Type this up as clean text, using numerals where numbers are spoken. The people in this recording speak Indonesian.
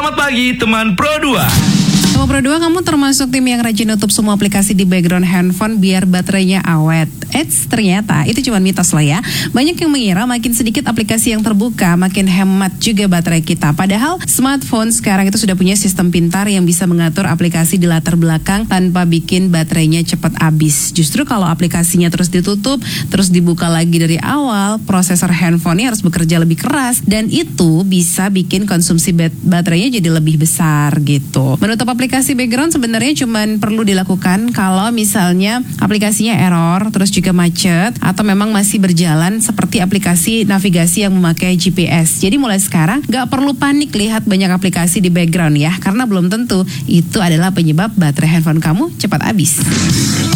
Selamat pagi teman Pro 2. Teman Pro 2, kamu termasuk tim yang rajin nutup semua aplikasi di background handphone biar baterainya awet. Ternyata itu cuma mitos loh ya. Banyak yang mengira makin sedikit aplikasi yang terbuka, makin hemat juga baterai kita. Padahal smartphone sekarang itu sudah punya sistem pintar yang bisa mengatur aplikasi di latar belakang tanpa bikin baterainya cepat habis. Justru kalau aplikasinya terus ditutup, terus dibuka lagi dari awal, prosesor handphonenya harus bekerja lebih keras. Dan itu bisa bikin konsumsi baterainya jadi lebih besar gitu. Menutup aplikasi background sebenarnya cuma perlu dilakukan kalau misalnya aplikasinya error, terus juga macet, atau memang masih berjalan seperti aplikasi navigasi yang memakai GPS. Jadi mulai sekarang gak perlu panik lihat banyak aplikasi di background ya, karena belum tentu itu adalah penyebab baterai handphone kamu cepat habis.